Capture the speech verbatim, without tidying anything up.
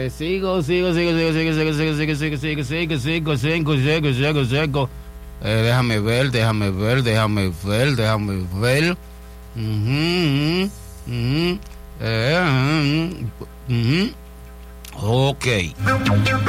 Sigo, sigo, sigo, sigo, sigo, sigo, sigo, sigo, sigo, sigo, sigo, sigo, sigo, sigo, sigo, sigo. Eh, déjame ver, déjame ver, déjame ver, déjame ver. Uh-huh, uh-huh, uh-huh, uh-huh. Ok.